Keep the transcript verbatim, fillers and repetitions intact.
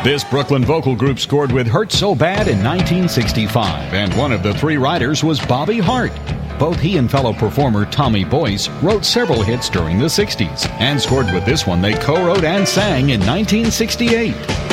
This Brooklyn vocal group scored with Hurt So Bad in nineteen sixty-five, and one of the three writers was Bobby Hart. Both he and fellow performer Tommy Boyce wrote several hits during the sixties, and scored with this one they co-wrote and sang in nineteen sixty-eight.